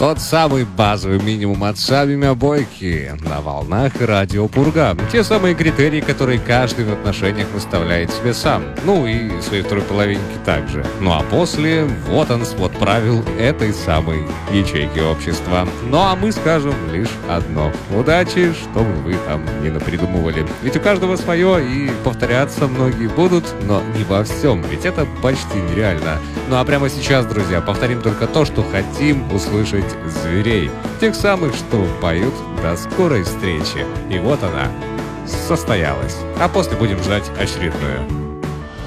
Тот самый базовый минимум от Сами Мябойки на волнах Радио Пурга. Те самые критерии, которые каждый в отношениях выставляет себе сам. Ну и своей второй половинке также. Ну а после вот он свод правил этой самой ячейки общества. Ну а мы скажем лишь одно. Удачи, что бы вы там ни напридумывали. Ведь у каждого свое, и повторяться многие будут, но не во всем. Ведь это почти нереально. Ну а прямо сейчас, друзья, повторим только то, что хотим услышать зверей. Тех самых, что поют «До скорой встречи». И вот она состоялась. А после будем ждать очередную.